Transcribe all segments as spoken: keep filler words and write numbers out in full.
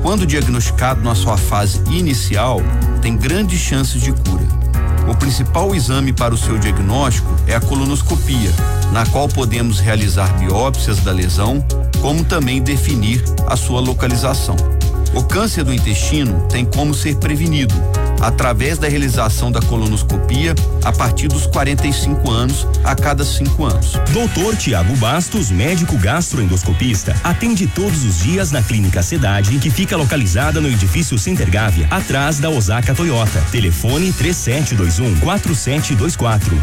quando diagnosticado na sua fase inicial, tem grandes chances de cura. O principal exame para o seu diagnóstico é a colonoscopia, na qual podemos realizar biópsias da lesão, como também definir a sua localização. O câncer do intestino tem como ser prevenido através da realização da colonoscopia a partir dos quarenta e cinco anos a cada cinco anos. doutor Tiago Bastos, médico gastroendoscopista, atende todos os dias na Clínica Cidade, que fica localizada no edifício Center Gávea, atrás da Osaka Toyota. Telefone três sete dois um, quatro sete dois quatro.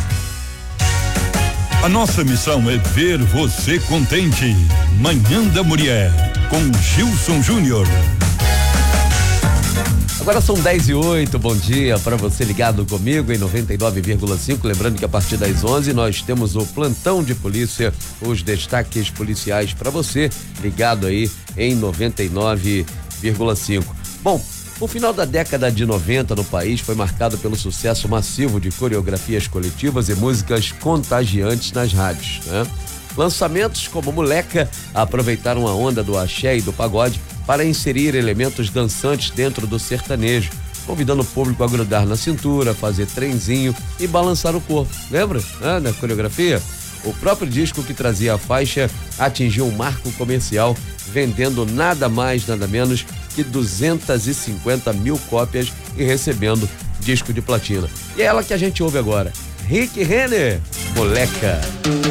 A nossa missão é ver você contente. Manhã da Mulher, com Gilson Júnior. Agora são dez e oito, bom dia para você ligado comigo em noventa e nove vírgula cinco. Lembrando que a partir das onze nós temos o plantão de polícia, os destaques policiais para você ligado aí em noventa e nove vírgula cinco. Bom, o final da década de noventa no país foi marcado pelo sucesso massivo de coreografias coletivas e músicas contagiantes nas rádios, né? Lançamentos como Moleca aproveitaram a onda do axé e do pagode para inserir elementos dançantes dentro do sertanejo, convidando o público a grudar na cintura, fazer trenzinho e balançar o corpo. Lembra? Ah, na coreografia? O próprio disco que trazia a faixa atingiu um marco comercial, vendendo nada mais, nada menos que duzentas e cinquenta mil cópias e recebendo disco de platina. E é ela que a gente ouve agora, Rick Renner, Moleca.